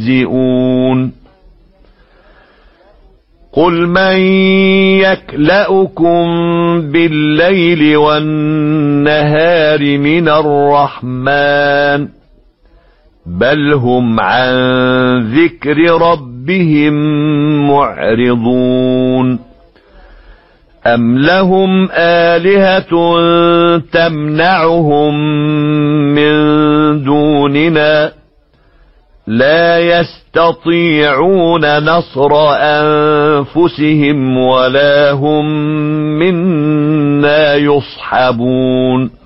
يستهزئون قل من يكلؤكم بالليل والنهار من الرحمن بل هم عن ذكر ربهم معرضون أم لهم آلهة تمنعهم من دوننا لا يستطيعون نصر أنفسهم ولا هم منا يصحبون